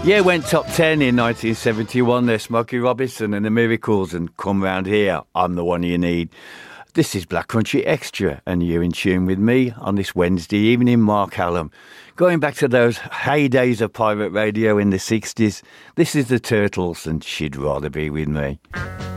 Yeah, went top 10 in 1971. There's Smokey Robinson and the Miracles and Come Round Here, I'm the One You Need. This is Black Country Extra, and you're in tune with me on this Wednesday evening, Mark Hallam. Going back to those heydays of pirate radio in the 60s, this is the Turtles and She'd Rather Be With Me.